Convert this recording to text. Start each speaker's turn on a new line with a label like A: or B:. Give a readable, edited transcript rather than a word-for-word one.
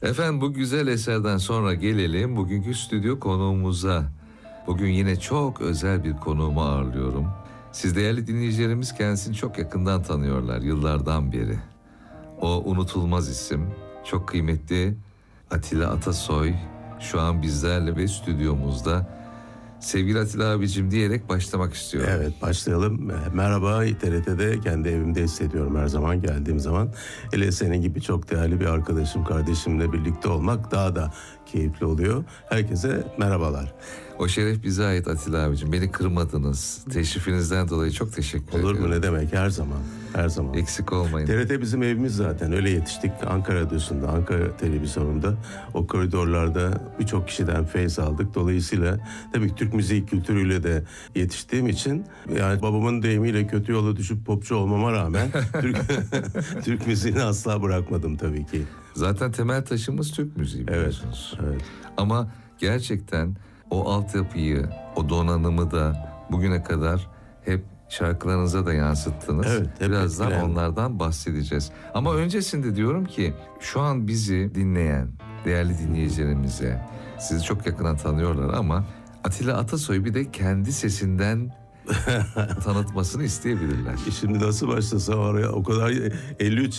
A: Efendim, bu güzel eserden sonra gelelim bugünkü stüdyo konuğumuza. Bugün yine çok özel bir konuğumu ağırlıyorum. Siz değerli dinleyicilerimiz kendisini çok yakından tanıyorlar yıllardan beri. O unutulmaz isim, çok kıymetli Atilla Atasoy şu an bizlerle ve stüdyomuzda. Sevgili Atilla abicim diyerek başlamak istiyorum.
B: Evet, başlayalım. Merhaba, TRT'de kendi evimde hissediyorum her zaman geldiğim zaman. Hele senin gibi çok değerli bir arkadaşım, kardeşimle birlikte olmak daha da keyifli oluyor. Herkese merhabalar.
A: O şeref bize ait Atilla abicim. Beni kırmadınız. Teşrifinizden dolayı çok teşekkür ediyorum.
B: Olur mu, ne demek, her zaman. Her zaman.
A: Eksik olmayın.
B: TRT bizim evimiz zaten. Öyle yetiştik. Ankara Radyosu'nda, Ankara Televizyonu'nda o koridorlarda birçok kişiden feyz aldık. Dolayısıyla tabii Türk müziği kültürüyle de yetiştiğim için, yani babamın deyimiyle kötü yola düşüp popçu olmama rağmen Türk müziğini asla bırakmadım tabii ki.
A: Zaten temel taşımız Türk müziği biliyorsunuz.
B: Evet.
A: Ama gerçekten o altyapıyı, o donanımı da bugüne kadar hep şarkılarınıza da yansıttınız.
B: Evet,
A: birazdan
B: etkilendim.
A: onlardan bahsedeceğiz. Ama öncesinde diyorum ki şu an bizi dinleyen değerli dinleyicilerimize, sizi çok yakından tanıyorlar ama Atilla Atasoy bir de kendi sesinden tanıtmasını isteyebilirler.
B: Şimdi nasıl başlasam oraya, o kadar 53